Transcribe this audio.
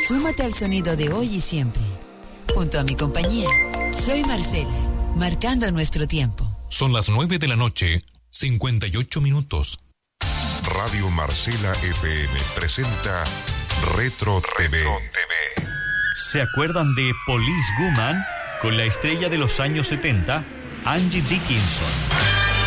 Súmate al sonido de hoy y siempre. Junto a mi compañía, soy Marcela, marcando nuestro tiempo. Son las 9 de la noche, 58 minutos. Radio Marcela FM presenta Retro TV. ¿Se acuerdan de Police Woman? Con la estrella de los años 70, Angie Dickinson.